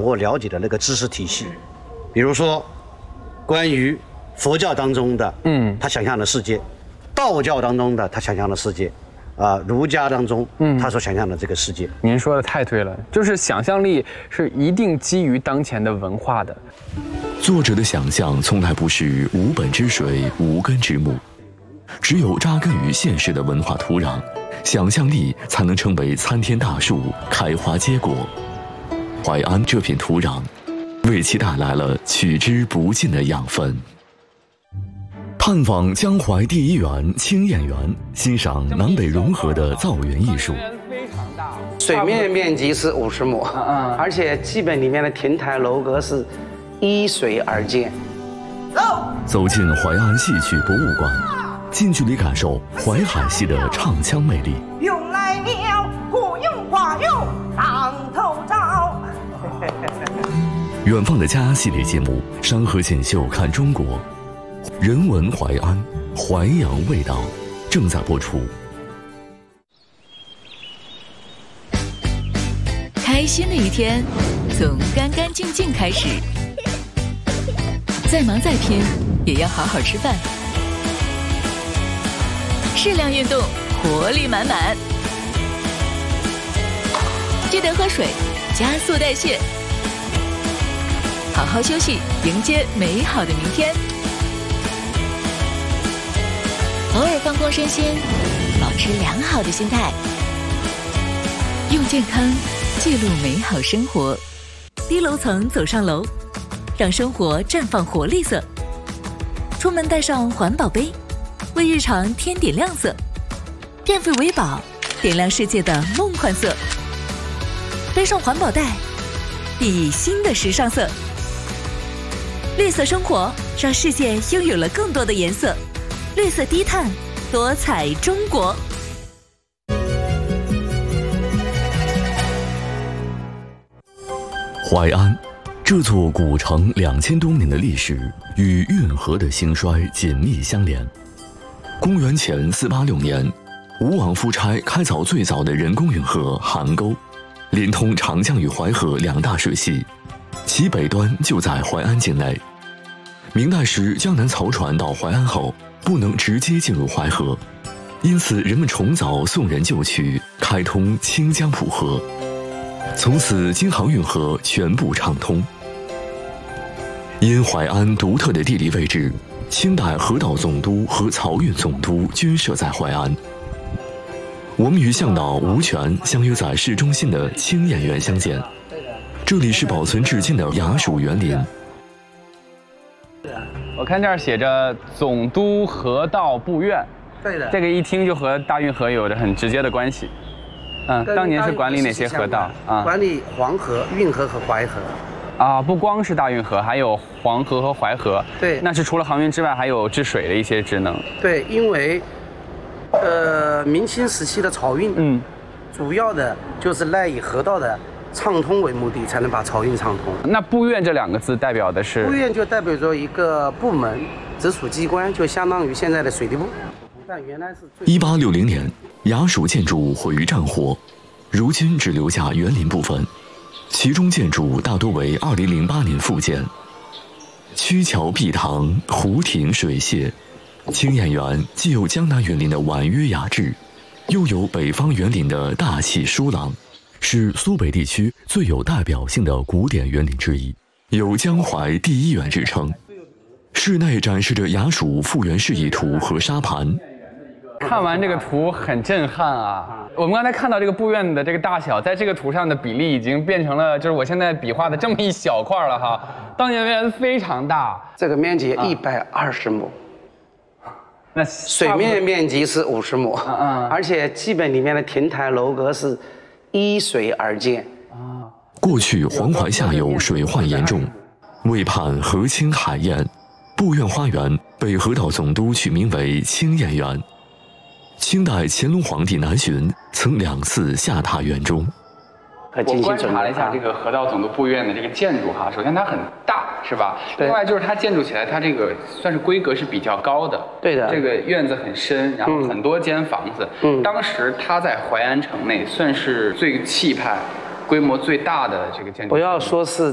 握了解的那个知识体系，比如说关于佛教当中的他想象的世界，道教当中的他想象的世界，儒家当中他所想象的这个世界。 您说的太对了，就是想象力是一定基于当前的文化的。 作者的想象从来不是无本之水、无根之木，只有扎根于现实的文化土壤，想象力才能成为参天大树，开花结果。淮安这片土壤，为其带来了取之不尽的养分。探访江淮第一园清燕园，欣赏南北融合的造园艺术。 水面面积是50亩，而且基本里面的亭台楼阁是依水而建。 走进淮安戏曲博物馆，近距离感受淮海戏的唱腔魅力。 用来了，不用花用当头照。 远方的家系列节目《山河锦绣看中国》，人文淮安，淮扬味道，正在播出。 开心的一天，从干干净净开始。再忙再拼，也要好好吃饭。适量运动，活力满满。记得喝水，加速代谢。好好休息，迎接美好的明天。偶尔放空身心，保持良好的心态，用健康记录美好生活。低楼层走上楼，让生活绽放活力色。出门带上环保杯，为日常添点亮色。变废为宝，点亮世界的梦幻色。背上环保袋，熠熠新的时尚色。绿色生活，让世界拥有了更多的颜色。绿色低碳，多彩中国。 淮安，这座古城2000多年的历史与运河的兴衰紧密相连。公元前486年，吴王夫差开凿最早的人工运河邗沟，连通长江与淮河2大水系，其北端就在淮安境内。明代时，江南漕船到淮安后，不能直接进入淮河，因此人们重凿宋人旧渠，开通清江浦河，从此京杭运河全部畅通。因淮安独特的地理位置，清代河道总督和漕运总督均设在淮安。我们与向导吴权相约在市中心的清燕园相见，这里是保存至今的衙署园林。 我看这儿写着总督河道部院， 对的， 这个一听就和大运河有着很直接的关系。当年是管理哪些河道啊？ 管理黄河、运河和淮河。 不光是大运河，还有黄河和淮河。 对， 那是除了航运之外，还有治水的一些职能。 对，因为明清时期的漕运，主要的就是赖以河道的畅通为目的，才能把漕运畅通。 那部院这2个字代表的是？ 部院就代表着一个部门，直属机关，就相当于现在的水利部。但原来是 1860年，衙署建筑毁于战火，如今只留下园林部分，其中建筑大多为2008年复建。曲桥碧塘，湖亭水榭，清燕园既有江南园林的婉约雅致，又有北方园林的大气疏朗，是苏北地区最有代表性的古典园林之一，有江淮第一园之称。室内展示着衙署复原示意图和沙盘。 看完这个图很震撼啊！我们刚才看到这个部院的这个大小，在这个图上的比例已经变成了就是我现在比划的这么一小块了哈。当年面非常大， 这个面积120亩， 那水面面积是50亩，而且基本里面的亭台楼阁是依水而建。 过去黄淮下游水患严重，为盼河清海晏，部院花园被河道总督取名为清燕园。清代乾隆皇帝南巡曾2次下榻园中。 我观察了一下这个河道总督部院的这个建筑哈，首先它很大，是吧？另外就是它建筑起来，它这个算是规格是比较高的。 对的。 这个院子很深，然后很多间房子。当时它在淮安城内算是最气派、规模最大的这个建筑。 不要说是